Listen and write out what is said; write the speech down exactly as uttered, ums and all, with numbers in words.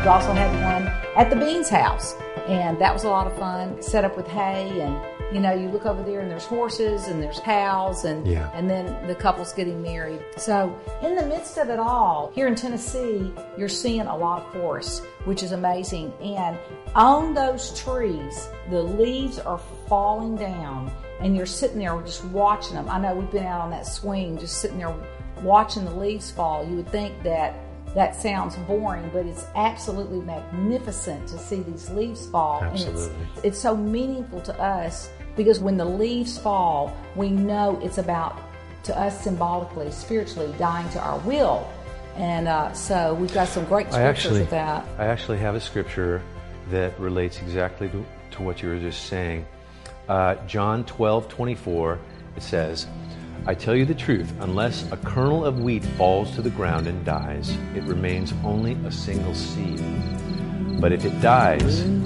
also had one at the Beans house, and that was a lot of fun. Set up with hay, and you know, you look over there and there's horses and there's cows, and yeah. and then the couple's getting married. So in the midst of it all, here in Tennessee, you're seeing a lot of forests, which is amazing. And on those trees, the leaves are falling down, and you're sitting there just watching them. I know we've been out on that swing, just sitting there watching the leaves fall. You would think that that sounds boring, but it's absolutely magnificent to see these leaves fall. Absolutely. And it's, it's so meaningful to us, because when the leaves fall, we know it's about, to us symbolically, spiritually, dying to our will. And uh, so we've got some great scriptures I actually, with that. I actually have a scripture that relates exactly to, to what you were just saying. Uh, John twelve twenty-four, it says, I tell you the truth, unless a kernel of wheat falls to the ground and dies, it remains only a single seed. But if it dies,